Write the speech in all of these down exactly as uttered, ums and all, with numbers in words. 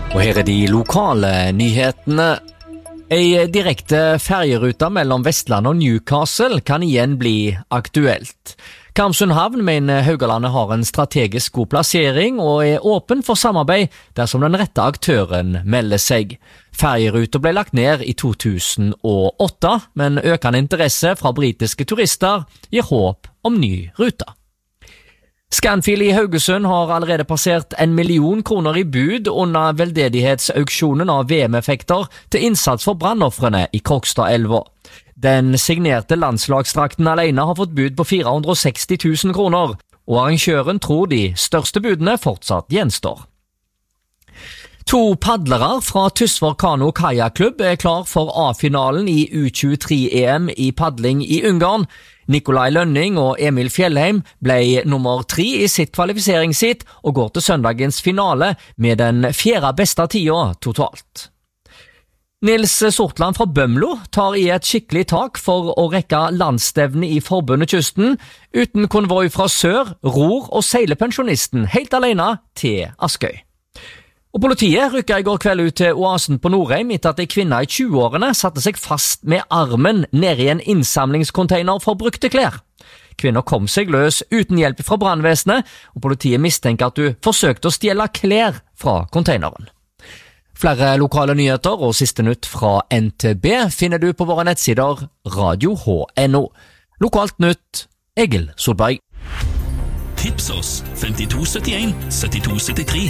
Og her er de lokale nyhetene. Ei direkte ferjeruta mellom Vestland og Newcastle kan igjen bli aktuelt. Karmsund havn mener Haugalandet har en strategisk god plassering og er åpen for samarbeid dersom den rette aktøren melder seg. Ferjeruta ble lagt ned i to tusen og åtte, men økende interesse fra britiske turister gir håp om ny ruta. Scanfil i Haugesund har allerede passert en million kroner i bud under veldedighetsauksjonen av V M-effekter til innsats for brannoffrene i Krokstadelva. Den signerte landslagsdrakten alene har fått bud på fire hundre og seksti tusen kroner, og arrangøren tror de største budene fortsatt gjenstår. To padlere fra Tysvær Kano Kajakklubb er klar for A-finalen i U tjuetre E M i padling i Ungarn. Nikolai Lønning og Emil Fjellheim ble nummer tre i sitt kvalifiseringssitt og går til søndagens finale med den fjerde beste tida totalt. Nils Sortland fra Bømlo tar i et skikkelig tak for å rekke landstevne i forbundet kysten, uten konvoi fra sør, ror og seilepensjonisten helt alene til Askøy. Og politiet rykket i går kveld ut til Oasen på Nordheim etter at en kvinne i tjueårene satte seg fast med armen nede i en innsamlingskonteiner for brukte klær. Kvinner kom seg løs uten hjelp fra brannvesenet, og politiet mistenker at du forsøkte å stjele klær fra konteineren. Flere lokale nyheter og siste nytt fra N T B finner du på våre nettsider radio punktum n o. Lokalt nytt, Egil Solberg. Tips oss femtito syttien syttito syttitre.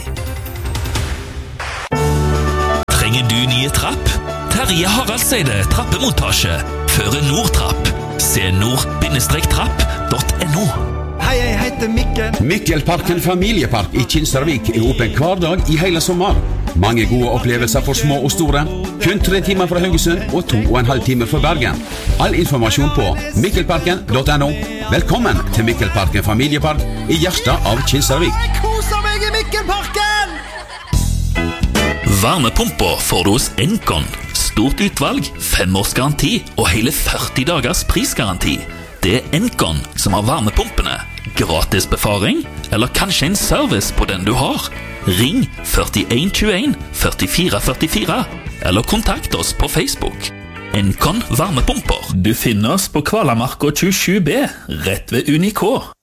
Trenger du nye trapp? Terje Haraldseide trappemontasje. Føre Nordtrapp. Se nord trapp punktum no. Hei, jeg heter Mikkel. Mikkelparken familiepark i Kinsarvik er åpen hver dag i hele sommer. Mange gode opplevelser for små og store. Kun tre timer fra Haugesund og to og en halv time fra Bergen. All informasjon på mikkelparken punktum no. Velkommen til Mikkelparken familiepark i hjertet av Kinsarvik. Jeg koser meg i Mikkelparken! Varmepumper får du hos Encon. Stort utvalg, fem års garanti og hele førti dagers prisgaranti. Det er Encon som har varmepumpene. Gratis befaring, eller kanskje en service på den du har. Ring førtien tjueen førtifire førtifire, eller kontakt oss på Facebook. Encon varmepumper. Du finner oss på Kvalamarka tjuesju B, rett ved Unikå.